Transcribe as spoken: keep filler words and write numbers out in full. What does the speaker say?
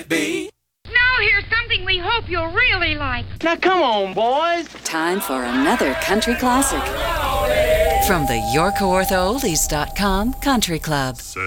be. Now here's something we hope you'll really like. Now come on, boys. Time for another country classic from the York Ortho Oldies dot com Country Club. Say